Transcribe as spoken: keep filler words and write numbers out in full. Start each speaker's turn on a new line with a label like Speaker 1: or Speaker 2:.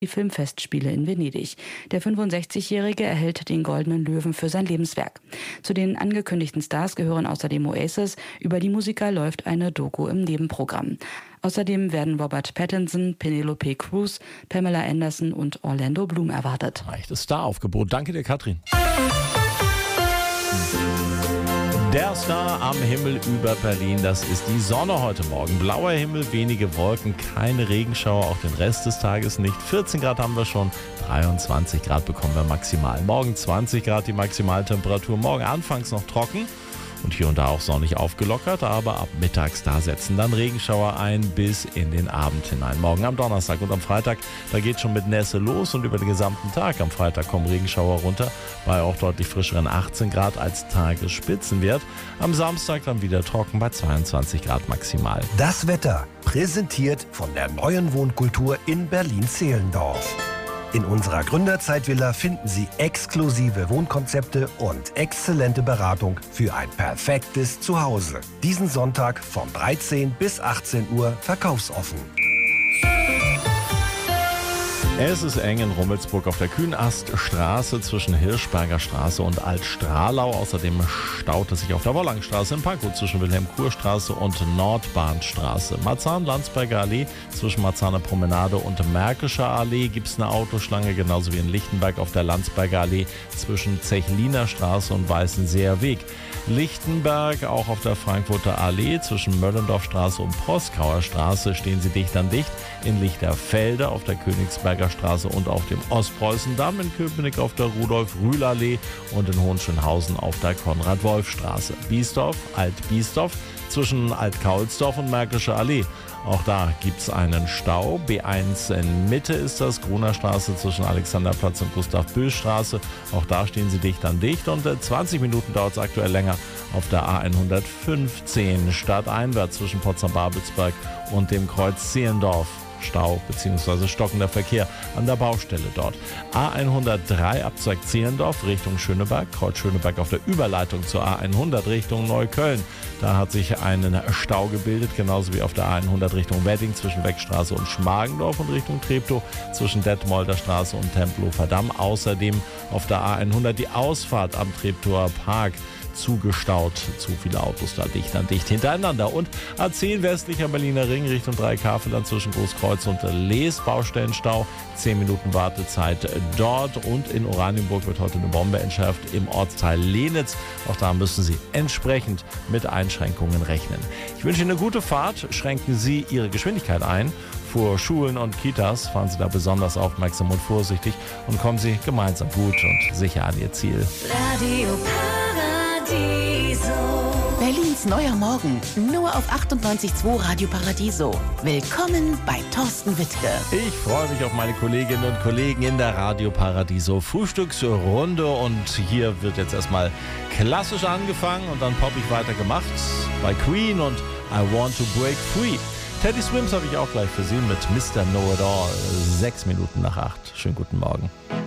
Speaker 1: die Filmfestspiele in Venedig. Der fünfundsechzigjährige erhält den Goldenen Löwen für sein Lebenswerk. Zu den angekündigten Stars gehören außerdem Oasis. Über die Musiker läuft eine Doku im Nebenprogramm. Außerdem werden Robert Pattinson, Penelope Cruz, Pamela Anderson und Orlando Bloom erwartet.
Speaker 2: Echtes Star-Aufgebot. Danke dir, Katrin. Der Star am Himmel über Berlin, das ist die Sonne heute Morgen. Blauer Himmel, wenige Wolken, keine Regenschauer, auch den Rest des Tages nicht. vierzehn Grad haben wir schon, dreiundzwanzig Grad bekommen wir maximal. Morgen zwanzig Grad die Maximaltemperatur, morgen anfangs noch trocken und hier und da auch sonnig aufgelockert, aber ab mittags da setzen dann Regenschauer ein bis in den Abend hinein. Morgen am Donnerstag und am Freitag, da geht schon mit Nässe los und über den gesamten Tag. Am Freitag kommen Regenschauer runter, bei auch deutlich frischeren achtzehn Grad als Tagesspitzenwert. Am Samstag dann wieder trocken bei zweiundzwanzig Grad maximal.
Speaker 3: Das Wetter präsentiert von der neuen Wohnkultur in Berlin-Zehlendorf. In unserer Gründerzeitvilla finden Sie exklusive Wohnkonzepte und exzellente Beratung für ein perfektes Zuhause. Diesen Sonntag von dreizehn bis achtzehn Uhr verkaufsoffen.
Speaker 2: Es ist eng in Rummelsburg auf der Kühnaststraße zwischen Hirschberger Straße und Altstralau. Außerdem staut es sich auf der Wollangstraße in Pankow zwischen Wilhelm-Kuhr-Straße und Nordbahnstraße. Marzahn-Landsberger Allee zwischen Marzahner Promenade und Märkischer Allee gibt es eine Autoschlange, genauso wie in Lichtenberg auf der Landsberger Allee zwischen Zechliner Straße und Weißenseer Weg. Lichtenberg auch auf der Frankfurter Allee zwischen Möllendorfstraße und Proskauer Straße stehen sie dicht an dicht. In Lichterfelde auf der Königsberger Straße und auf dem Ostpreußendamm, in Köpenick auf der Rudolf-Rühl-Allee und in Hohenschönhausen auf der Konrad-Wolf-Straße. Biesdorf, Alt-Biesdorf zwischen Alt-Kaulsdorf und Märkische Allee. Auch da gibt es einen Stau. B eins in Mitte ist das, Gruner Straße zwischen Alexanderplatz und Gustav-Böll-Straße. Auch da stehen sie dicht an dicht und zwanzig Minuten dauert es aktuell länger auf der A hundertfünfzehn stadteinwärts zwischen Potsdam-Babelsberg und dem Kreuz Zehlendorf. Stau bzw. stockender Verkehr an der Baustelle dort. A hundertdrei Abzweig Zehlendorf Richtung Schöneberg, Kreuz Schöneberg auf der Überleitung zur A hundert Richtung Neukölln. Da hat sich ein Stau gebildet, genauso wie auf der A hundert Richtung Wedding zwischen Weckstraße und Schmargendorf und Richtung Treptow zwischen Detmolder Straße und Tempelhofer Damm. Außerdem auf der A hundert die Ausfahrt am Treptower Park zugestaut. Zu viele Autos da dicht an dicht hintereinander. Und A zehn westlicher Berliner Ring Richtung Dreikafelland zwischen Großkreuz und Lees Baustellenstau. zehn Minuten Wartezeit dort. Und in Oranienburg wird heute eine Bombe entschärft im Ortsteil Lenitz. Auch da müssen Sie entsprechend mit Einschränkungen rechnen. Ich wünsche Ihnen eine gute Fahrt. Schränken Sie Ihre Geschwindigkeit ein. Vor Schulen und Kitas fahren Sie da besonders aufmerksam und vorsichtig und kommen Sie gemeinsam gut und sicher an Ihr Ziel.
Speaker 4: Radio Paradiso.
Speaker 5: Berlins neuer Morgen, nur auf achtundneunzig Komma zwei Radio Paradiso. Willkommen bei Thorsten Wittke.
Speaker 2: Ich freue mich auf meine Kolleginnen und Kollegen in der Radio Paradiso Frühstücksrunde und hier wird jetzt erstmal klassisch angefangen und dann poppig weitergemacht bei Queen und I Want to Break Free. Teddy Swims habe ich auch gleich für Sie mit Mister Know It All. Sechs Minuten nach acht. Schönen guten Morgen.